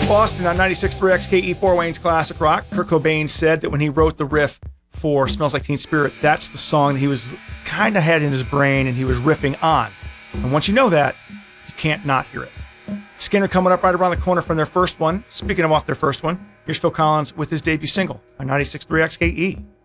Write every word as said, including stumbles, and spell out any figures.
Boston on ninety-six point three X K E, Fort Wayne's Classic Rock. Kurt Cobain said that when he wrote the riff for Smells Like Teen Spirit, that's the song that he was kind of had in his brain and he was riffing on. And once you know that, you can't not hear it. Skinner coming up right around the corner from their first one. Speaking of off their first one, here's Phil Collins with his debut single on ninety-six point three X K E.